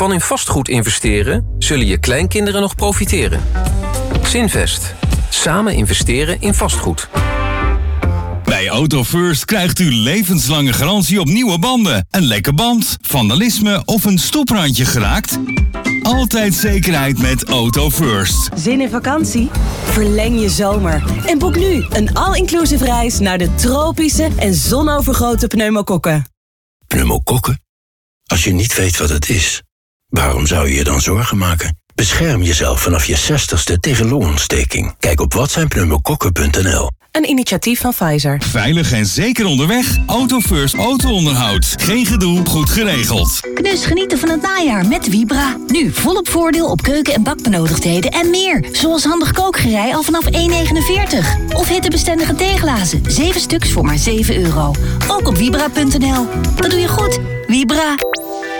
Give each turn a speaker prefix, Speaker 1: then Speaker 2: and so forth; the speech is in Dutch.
Speaker 1: Van in vastgoed investeren zullen je kleinkinderen nog profiteren. Zinvest. Samen investeren in vastgoed.
Speaker 2: Bij AutoFirst krijgt u levenslange garantie op nieuwe banden. Een lekke band, vandalisme of een stoeprandje geraakt? Altijd zekerheid met AutoFirst.
Speaker 3: Zin in vakantie? Verleng je zomer. En boek nu een all-inclusive reis naar de tropische en zonovergoten pneumokokken.
Speaker 4: Pneumokokken? Als je niet weet wat het is, waarom zou je je dan zorgen maken? Bescherm jezelf vanaf je 60ste tegen longontsteking. Kijk op watzijnpneumokokken.nl.
Speaker 3: Een initiatief van Pfizer.
Speaker 2: Veilig en zeker onderweg. AutoFirst auto-onderhoud. Geen gedoe, goed geregeld.
Speaker 5: Knus genieten van het najaar met Vibra. Nu volop voordeel op keuken- en bakbenodigdheden en meer. Zoals handig kookgerei al vanaf €1,49. Of hittebestendige theeglazen. 7 stuks voor maar €7. Ook op Vibra.nl. Dat doe je goed. Vibra.